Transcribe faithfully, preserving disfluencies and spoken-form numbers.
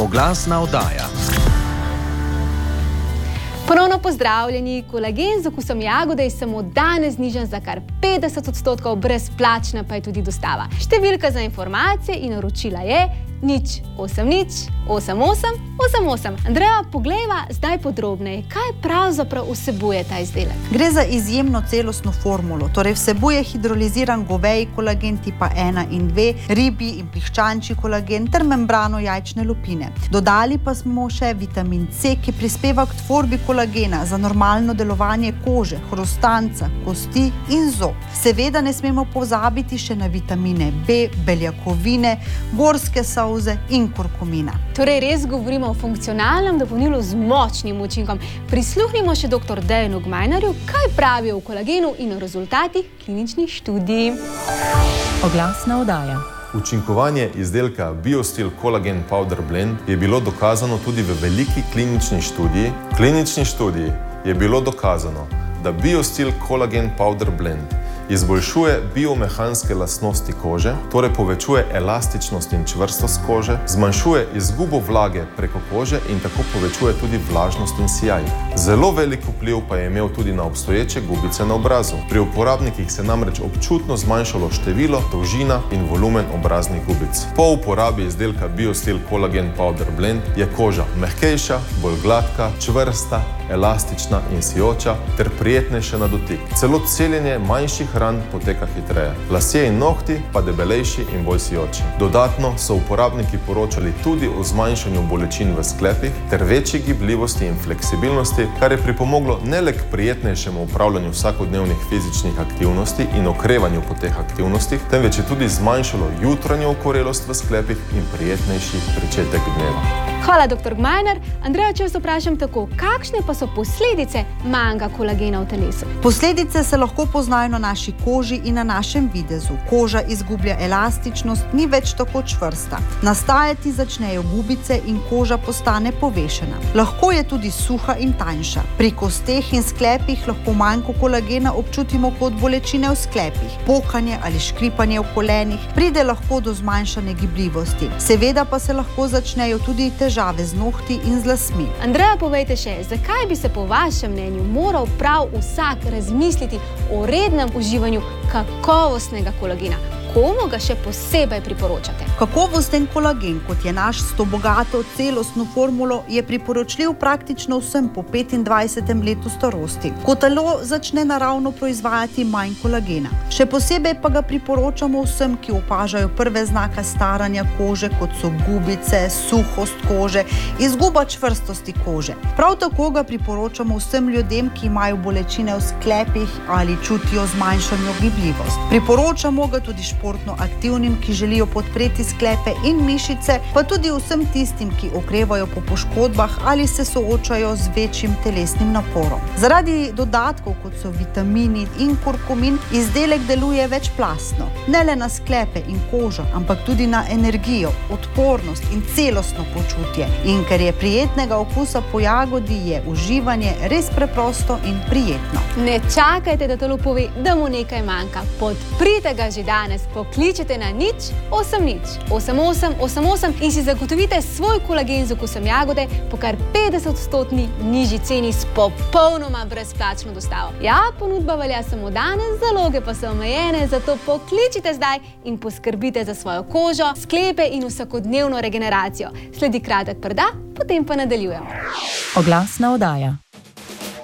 Oglasna oddaja. Ponovno pozdravljeni, kolagen z okusom jagode je samo danes znižan za kar petdeset odstotkov, brezplačna pa je tudi dostava. Številka za informacije in naročila je nič osem nič osem osem osem osem. Andreja, poglejva zdaj podrobneje, kaj pravzaprav vsebuje ta izdelek. Gre za izjemno celostno formulo, torej vsebuje hidroliziran goveji kolagen tipa ena in dve, ribji in piščančji kolagen ter membrano jajčne lupine. Dodali pa smo še vitamin C, ki prispeva k tvorbi kolagena za normalno delovanje kože, hrustanca, kosti in zob. Seveda ne smemo pozabiti še na vitamine B, beljakovine, gorske solze in kurkumina. Torej res govorimo o funkcionalnem dopolnilu z močnim učinkom. Prisluhnimo še doktor Dejanu Gmajnarju, kaj pravijo o kolagenu in o rezultatih kliničnih študij. Oglasna oddaja. Učinkovanje izdelka BioSteel Collagen Powder Blend je bilo dokazano tudi v veliki klinični študiji. V klinični študiji je bilo dokazano, da BioSteel Collagen Powder Blend izboljšuje biomehanske lastnosti kože, torej povečuje elastičnost in čvrstost kože, zmanjšuje izgubo vlage preko kože in tako povečuje tudi vlažnost in sijaj. Zelo velik vpliv pa je imel tudi na obstoječe gubice na obrazu. Pri uporabnikih se namreč občutno zmanjšalo število, dolžina in volumen obraznih gubic. Po uporabi izdelka BioSteel Collagen Powder Blend je koža mehkejša, bolj gladka, čvrsta, elastična in sijoča ter prijetnejša na dotik. Celo celjenje manjših ran poteka hitreje. Lasje in nohti pa debelejši in bolj sijoči. Dodatno so uporabniki poročali tudi o zmanjšanju bolečin v sklepih ter večji gibljivosti in fleksibilnosti, kar je pripomoglo ne le k prijetnejšemu upravljanju vsakodnevnih fizičnih aktivnosti in okrevanju po teh aktivnostih, temveč je tudi zmanjšalo jutranjo okorelost v sklepih in prijetnejši pričetek dneva. Hvala, doktor Gmajnar. Andreja, če vas vprašam tako, kakšne pa so posledice manjka kolagena v telesu? Posledice se lahko poznajo na naši koži in na našem videzu. Koža izgublja elastičnost, ni več tako čvrsta. Nastajati začnejo gubice in koža postane povešena. Lahko je tudi suha in tanjša. Pri kosteh in sklepih lahko manjko kolagena občutimo kot bolečine v sklepih, pokanje ali škripanje v kolenih, pride lahko do zmanjšane gibljivosti. Seveda pa se lahko začnejo tudi težave z nohti in z lasmi. Andreja, povejte še, zakaj bi se po vašem mnenju moral prav vsak razmisliti o rednem uživanju kakovostnega kolagena? Komu ga še posebej priporočate? Kakovosten kolagen, kot je naš, s to bogato celostno formulo, je priporočljiv praktično vsem po petindvajsetem letu starosti, ko telo začne naravno proizvajati manj kolagena. Še posebej pa ga priporočamo vsem, ki opažajo prve znake staranja kože, kot so gubice, suhost kože, izguba čvrstosti kože. Prav tako ga priporočamo vsem ljudem, ki imajo bolečine v sklepih ali čutijo zmanjšano gibljivost. Priporočamo ga tudi športno aktivnim, ki želijo podpreti sklepe in mišice, pa tudi vsem tistim, ki okrevajo po poškodbah ali se soočajo z večjim telesnim naporom. Zaradi dodatkov, kot so vitamini in kurkumin, izdelek deluje večplastno. Ne le na sklepe in kožo, ampak tudi na energijo, odpornost in celostno počutje. In ker je prijetnega okusa po jagodi, je uživanje res preprosto in prijetno. Ne čakajte, da telo pove, da mu nekaj manjka. Podprite ga že danes. Pokličite na nič osem nič osem osem osem osem in si zagotovite svoj kolagen z okusom jagode po kar petdeset odstotni nižji ceni s popolnoma brezplačno dostavo. Ja, ponudba velja samo danes, zaloge pa so omejene, zato pokličite zdaj in poskrbite za svojo kožo, sklepe in vsakodnevno regeneracijo. Sledi kratek predah, potem pa nadaljujemo. Oglasna oddaja.